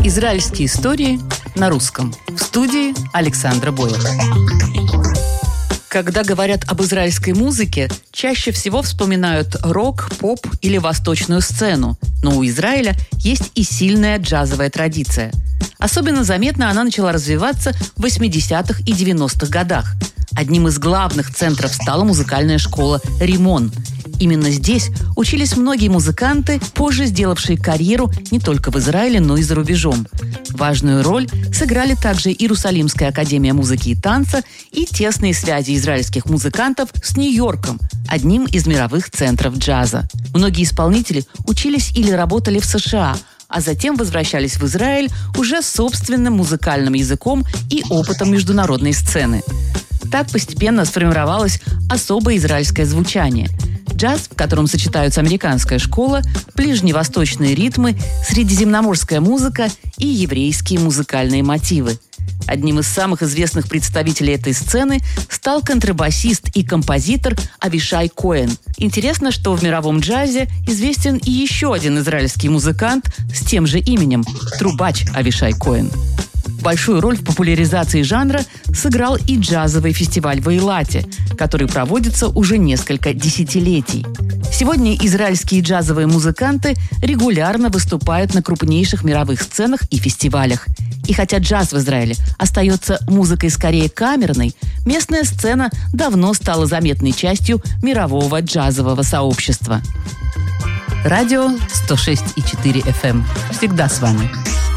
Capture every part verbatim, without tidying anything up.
Израильские истории на русском. В студии Александра Бойлер. Когда говорят об израильской музыке, чаще всего вспоминают рок, поп или восточную сцену. Но у Израиля есть и сильная джазовая традиция. Особенно заметно она начала развиваться в восьмидесятых и девяностых годах. Одним из главных центров стала музыкальная школа «Римон». Именно здесь учились многие музыканты, позже сделавшие карьеру не только в Израиле, но и за рубежом. Важную роль сыграли также Иерусалимская академия музыки и танца и тесные связи израильских музыкантов с Нью-Йорком, одним из мировых центров джаза. Многие исполнители учились или работали в США, а затем возвращались в Израиль уже с собственным музыкальным языком и опытом международной сцены. Так постепенно сформировалось особое израильское звучание. Джаз, в котором сочетаются американская школа, ближневосточные ритмы, средиземноморская музыка и еврейские музыкальные мотивы. Одним из самых известных представителей этой сцены стал контрабасист и композитор Авишай Коэн. Интересно, что в мировом джазе известен и еще один израильский музыкант с тем же именем – трубач Авишай Коэн. Большую роль в популяризации жанра сыграл и джазовый фестиваль в Эйлате, который проводится уже несколько десятилетий. Сегодня израильские джазовые музыканты регулярно выступают на крупнейших мировых сценах и фестивалях. И хотя джаз в Израиле остается музыкой скорее камерной, местная сцена давно стала заметной частью мирового джазового сообщества. Радио сто шесть и четыре эф эм. Всегда с вами.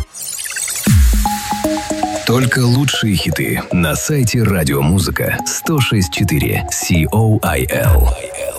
Только лучшие хиты на сайте радиомузыка сто шесть и четыре си о ай эл.